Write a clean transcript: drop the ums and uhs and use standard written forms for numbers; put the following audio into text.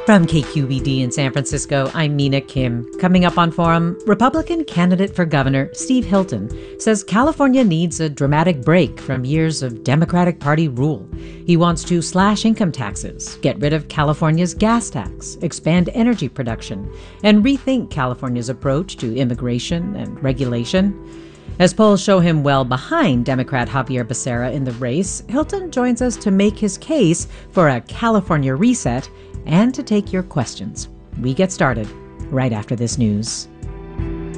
From KQED in San Francisco, I'm Mina Kim. Coming up on Forum, Republican candidate for governor Steve Hilton says California needs a dramatic break from years of Democratic Party rule. He wants to slash income taxes, get rid of California's gas tax, expand energy production, and rethink California's approach to immigration and regulation. As polls show him well behind Democrat Javier Becerra in the race, Hilton joins us to make his case for a California reset and to take your questions. We get started right after this news.